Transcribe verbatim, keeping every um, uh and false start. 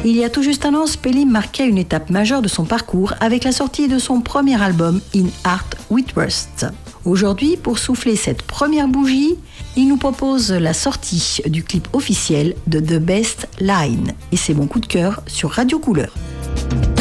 Il y a tout juste un an, Spelling marquait une étape majeure de son parcours avec la sortie de son premier album In Art with Rust. Aujourd'hui, pour souffler cette première bougie, il nous propose la sortie du clip officiel de The Best Line. Et c'est mon coup de cœur sur Radio Couleur.